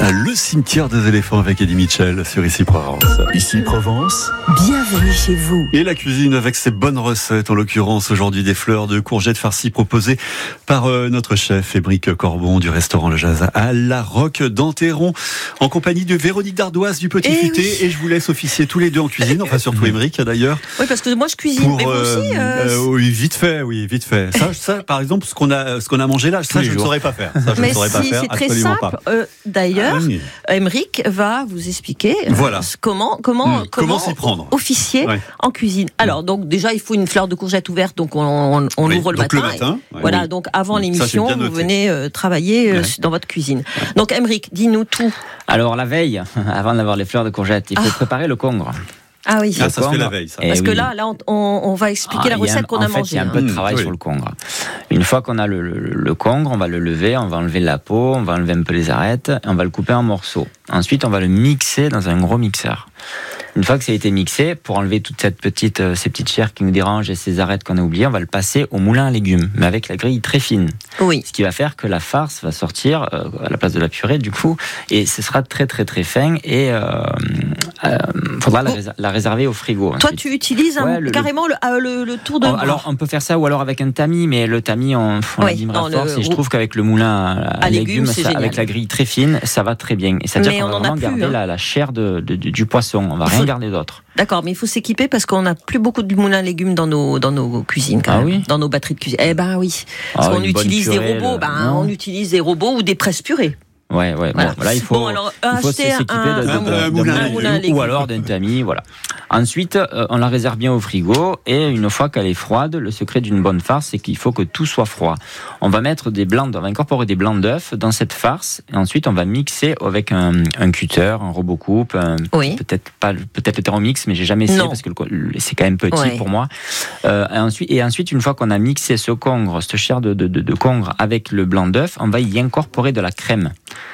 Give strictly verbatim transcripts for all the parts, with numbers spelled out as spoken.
Le cimetière des éléphants avec Eddie Mitchell sur Ici Provence. Ici Provence. Bienvenue chez vous. Et la cuisine avec ses bonnes recettes, en l'occurrence aujourd'hui des fleurs de courgettes farcies proposées par euh, notre chef Émeric Corbon du restaurant Le Jazz à La Roque d'Enterron, en compagnie de Véronique Dardoise du Petit Eh Futé. oui. Et je vous laisse officier tous les deux en cuisine, enfin surtout Émeric d'ailleurs. Oui, parce que moi je cuisine, Pour, mais vous euh, aussi. Euh, euh, oui, vite fait, oui, vite fait. Ça, ça, par exemple, ce qu'on a, ce qu'on a mangé là, ça, je ne saurais pas faire. Ça, je mais ne saurais pas si, faire. c'est très Absolument simple. pas. Euh, d'ailleurs, Ah oui. Émeric va vous expliquer euh, Voilà. comment comment Mmh. Comment s'y prendre. officier Ouais. en cuisine. Alors donc déjà il faut une fleur de courgette ouverte, donc on, on, on Oui, l'ouvre le donc matin. le matin, et ouais. Voilà, Oui. donc avant Ça, j'ai l'émission, bien vous noté. venez euh, travailler euh, Ouais. dans votre cuisine. Donc Émeric, dis-nous tout. Alors la veille, avant d'avoir les fleurs de courgettes, il faut Ah. préparer le congre. Ah oui. Ah, ça se fait congre. la veille, ça. Eh Parce que oui. là, là, on, on- on va expliquer Ah, la il y a recette un- qu'on en a fait, mangée. il y a un hein. peu de Mmh, travail oui. sur le congre. Une fois qu'on a le, le- le congre, on va le lever, on va enlever la peau, on va enlever un peu les arêtes, et on va le couper en morceaux. Ensuite, on va le mixer dans un gros mixeur. Une fois que ça a été mixé, pour enlever toute cette petite, euh, ces petites chairs qui nous dérangent et ces arêtes qu'on a oubliées, on va le passer au moulin à légumes, mais avec la grille très fine. Oui. Ce qui va faire que la farce va sortir euh, à la place de la purée, du coup, et ce sera très très très fin et euh, euh, faudra la, réser- la réserver au frigo. Toi, ensuite. tu utilises un- Ouais, le- carrément le, euh, le- le tour de Oh, bras. alors on peut faire ça ou alors avec un tamis, mais le tamis on, on Oui, l'abîmera non, le fort. Et je roux- trouve qu'avec le moulin à, à À légumes, légumes, c'est ça, génial. avec la grille très fine, ça va très bien. Et ça veut dire Mais qu'on on va en a vraiment plus, garder hein. la, la chair de, de- de- du poisson. On va Il rien faut- garder d'autre. D'accord, mais il faut s'équiper parce qu'on n'a plus beaucoup de moulins à légumes dans nos, dans nos cuisines, quand Ah même. oui Dans nos batteries de cuisine. Eh ben oui. Parce Ah, qu'on une bonne utilise purée, des robots, le- ben, non. on utilise des robots ou des presses purées. Ouais, ouais. Voilà. Bon, là, il faut, Bon, alors, il faut acheter s'équiper un- de, de- un de- de- moulin à de- légumes. moulin à légumes. ou alors d'un tamis, voilà. Ensuite, euh, on la réserve bien au frigo et une fois qu'elle est froide, le secret d'une bonne farce, c'est qu'il faut que tout soit froid. On va mettre des blancs, on va incorporer des blancs d'œufs dans cette farce et ensuite on va mixer avec un, un cutter, un robot coupe, un- Oui. peut-être pas, peut-être le Thermomix, mais j'ai jamais essayé Non. parce que le- c'est quand même petit Ouais. pour moi. Euh, et ensuite, et ensuite, une fois qu'on a mixé ce congre, cette chair de, de, de, de congre avec le blanc d'œuf, on va y incorporer de la crème.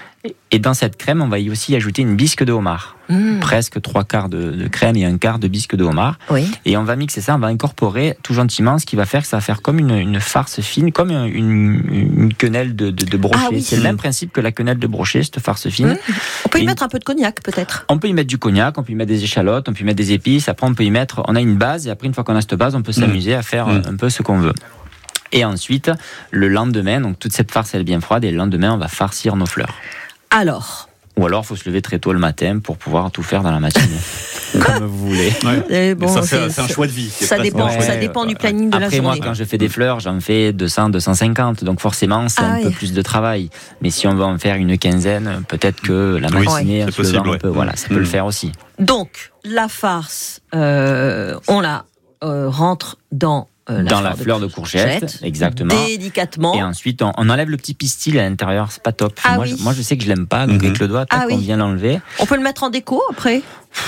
Et dans cette crème, on va y aussi ajouter une bisque de homard. Mmh. Presque trois quarts de, de crème et un quart de bisque de homard. Oui. Et on va mixer ça, on va incorporer tout gentiment, ce qui va faire que ça va faire comme une, une farce fine, comme une, une quenelle de, de, de brochet. Ah oui. C'est le même principe que la quenelle de brochet, cette farce fine. Mmh. On peut y Et- mettre un peu de cognac, peut-être. On peut y mettre du cognac, on peut y mettre des échalotes, on peut y mettre des épices. Après, on peut y mettre, on a une base, et après, une fois qu'on a cette base, on peut s'amuser à faire Mmh. un peu ce qu'on veut. Et ensuite, le lendemain, donc toute cette farce, elle est bien froide, et le lendemain, on va farcir nos fleurs. Alors. Ou alors, il faut se lever très tôt le matin pour pouvoir tout faire dans la matinée. Comme vous voulez. Ouais. eh, bon, Et ça, c'est, c'est- c'est un choix de vie. C'est Ça presque dépend, un choix de ça vie. dépend du planning de la Après, moi, journée. quand je fais des fleurs, j'en fais deux cents, deux cent cinquante. Donc, forcément, c'est Ah un oui. peu plus de travail. Mais si on veut en faire une quinzaine, peut-être que la Oui, matinée, c'est en se levant possible, un ouais. peu, voilà, ça peut Mm. le faire aussi. Donc, la farce, euh, on la euh, rentre dans, euh, Dans la fleur de courgette, exactement. délicatement. Et ensuite, on, on enlève le petit pistil à l'intérieur, c'est pas top. Ah moi, oui. je, moi, je sais que je l'aime pas, donc Mhm. avec le doigt, tac, Ah oui. on vient l'enlever. On peut le mettre en déco après.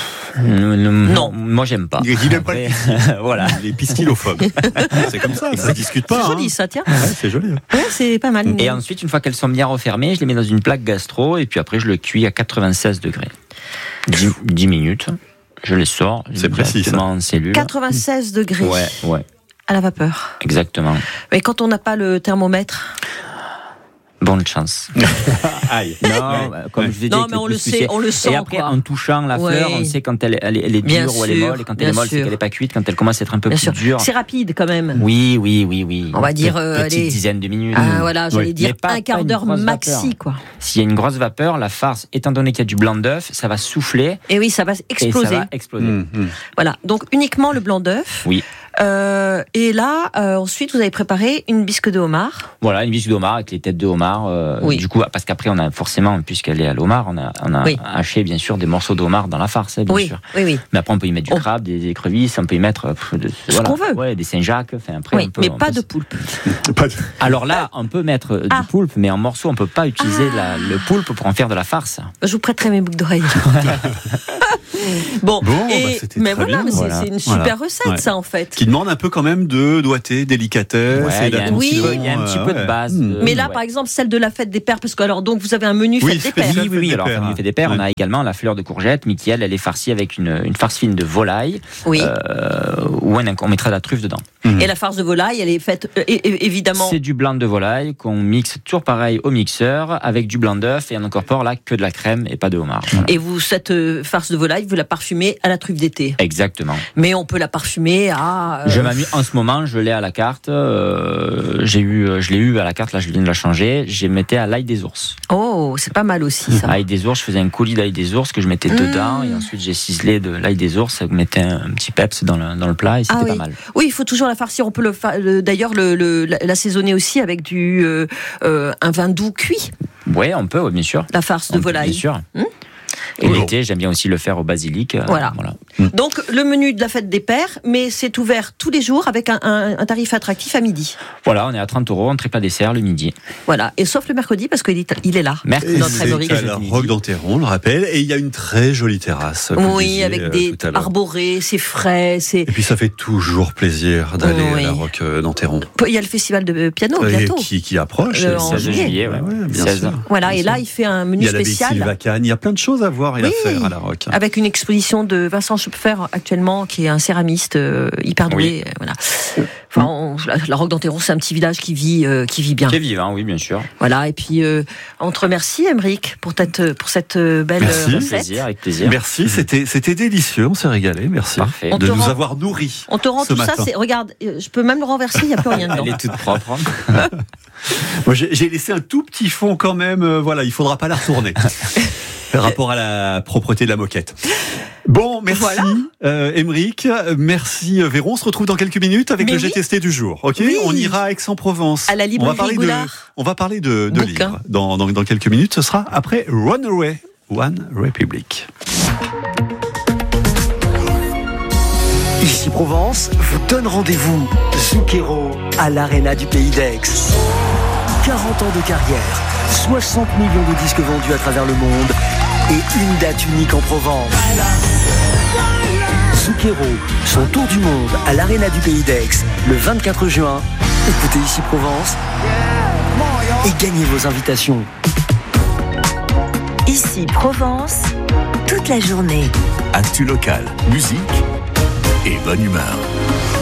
Non. Non. Moi, j'aime pas. Il aime pas le Après, voilà. Les pistillophobes. C'est comme ça, ça se discute pas. C'est hein. joli ça, tiens. Ouais, c'est joli. hein. Ouais, c'est pas mal. Et ensuite, une fois qu'elles sont bien refermées, je les mets dans une plaque gastro et puis après, je le cuis à quatre-vingt-seize degrés. dix, dix minutes. Je les sors. C'est précis, directement en cellule. quatre-vingt-seize degrés Ouais, ouais, à la vapeur. exactement. Mais quand on n'a pas le thermomètre. Bonne chance. Aïe. Non, bah, comme Ouais. je vous ai dit, Non, avec mais on le couscous, sait, on le sent. Et après, quoi. en touchant la Ouais. fleur, on sait quand elle, elle, est- elle est Bien dure ou elle est sûr, molle. Et quand elle bien est molle, c'est sûr. qu'elle n'est pas cuite. Quand elle commence à être un peu Bien plus sûr. dure. C'est rapide quand même. Oui, oui, oui, oui. On va dire, euh, petite allez. dizaine de minutes. Ah voilà, j'allais Ouais. dire Mais pas- un pas quart une d'heure grosse maxi vapeur. quoi. S'il y a une grosse vapeur, la farce, étant donné qu'il y a du blanc d'œuf, ça va souffler Et oui, ça va et exploser. ça va exploser. Mmh, mmh. Voilà, donc uniquement le blanc d'œuf. Oui. Euh, et là, euh, ensuite, vous avez préparé une bisque de homard. Voilà, une bisque d'homard avec les têtes de homard. euh, Oui. Du coup, parce qu'après, on a forcément, puisqu'elle est à l'homard, on a, on a Oui. haché bien sûr des morceaux d'homard dans la farce, hein, bien Oui, sûr. oui, oui. Mais après, on peut y mettre du On- crabe, des écrevisses, on peut y mettre euh, pff, de, Ce qu'on veut. Ouais, des Saint-Jacques. Enfin, après, Oui, on peut, mais on pas peut- de poulpe. Pas de- Alors là, on peut mettre euh, Ah. du poulpe, mais en morceaux, on peut pas utiliser Ah. la- le poulpe pour en faire de la farce. Je vous prêterai mes boucles d'oreilles. Bon, Bon, et, bah, c'était mais très voilà, bien. mais c'est, Voilà. c'est une super Voilà. recette, Ouais. ça, en fait. Qui demande un peu quand même de doigté, délicatesse Ouais, et il y a un Oui. petit d'attention. peu, il y a un petit euh, peu de ouais. base. Mmh. de- Mais là, ouais. par exemple, celle de la fête des pères, parce que alors donc vous avez un menu Oui, fête des spécial. pères. Oui, oui, oui. Fête Alors, des pères. famille fait des pères, on Ouais. a également la fleur de courgette, mais qui elle, elle est farcie avec une, une farce fine de volaille, Oui. euh, où on, on mettra de la truffe dedans. Mmh. Et la farce de volaille, elle est faite euh, é- é- évidemment. C'est du blanc de volaille qu'on mixe toujours pareil au mixeur avec du blanc d'œuf et on incorpore là que de la crème et pas de homard. Voilà. Et vous, cette euh, farce de volaille, vous la parfumez à la truffe d'été. Exactement. Mais on peut la parfumer à. euh, Je m'amuse en ce moment, je l'ai à la carte. euh, j'ai eu, je l'ai eu à la carte. Là, je viens de la changer. Je mettais à l'ail des ours. Oh, c'est pas mal aussi ça. Ail des ours. Je faisais un coulis d'ail des ours que je mettais Mmh. dedans et ensuite j'ai ciselé de l'ail des ours. Je mettais un, un petit peps dans le dans le plat et c'était Ah pas oui. mal. Oui, il faut toujours la farcir. On peut le, fa- le- d'ailleurs le, le- la- l'assaisonner aussi avec du euh, euh, un vin doux cuit, Ouais, on peut, ouais, bien sûr. la farce de On peut, volaille. Bien sûr. Mmh. Et Oui. l'été, j'aime bien aussi le faire au basilic. euh, Voilà. Donc le menu de la fête des pères, mais c'est ouvert tous les jours avec un, un- un tarif attractif à midi. Voilà, on est à trente euros, entrée plat dessert le midi. Voilà, et sauf le mercredi parce qu'il est, il est là. Mercredi, Et Notre c'est Émeric. à la Roque d'Enterron, on le rappelle, et il y a une très jolie terrasse. vous le Oui, disiez, avec euh, des tout à l'heure. arborés, c'est frais, c'est. Et puis ça fait toujours plaisir d'aller Oui. à la Roque d'Enterron. Il y a le festival de piano Et bientôt. qui, qui approche. Euh, et en ça- seize juillet, ouais. Ouais, bien seize. sûr. Voilà, Bien et sûr. là il fait un Il menu y a la spécial. Sylva Cannes, il y a plein de choses à voir et Oui. à faire à la Roque. Avec une exposition de Vincent Schupfer actuellement, qui est un céramiste euh, hyper doué. Oui. euh, Voilà. Enfin, on- la, la Roque d'Enterron, c'est un petit village qui vit, euh, qui vit bien. Qui est vivant, oui, bien sûr. Voilà. Et puis, euh, on te remercie, Émeric, pour cette, pour cette euh, belle Merci. euh, Avec recette. plaisir, avec plaisir. Merci, c'était, c'était délicieux, on s'est régalé, merci. Parfait. On De te nous rend- avoir nourris. On te rend ce tout matin. ça. C'est, regarde, euh, je peux même le renverser, il n'y a plus rien dedans. Elle est toute propre. hein. Moi, j'ai, j'ai laissé un tout petit fond quand même, euh, voilà, il faudra pas la retourner. Rapport à la propreté de la moquette. Bon, merci Voilà. euh, Émeric, merci euh, Véron, on se retrouve dans quelques minutes avec Mais le J'ai oui. testé du jour. Ok, Oui. on ira à Aix-en-Provence. À la on va librairie parler de, Goulard. on va parler de, de Bouquin. livres dans, dans, dans quelques minutes. Ce sera après Runaway, One Republic. Ici Provence vous donne rendez-vous Zucchero à l'Arena du Pays d'Aix. quarante ans de carrière, soixante millions de disques vendus à travers le monde et une date unique en Provence. Zucchero, son tour du monde à l'Arena du Pays d'Aix, le vingt-quatre juin. Écoutez Ici Provence et gagnez vos invitations. Ici Provence, toute la journée. Actu local, musique et bonne humeur.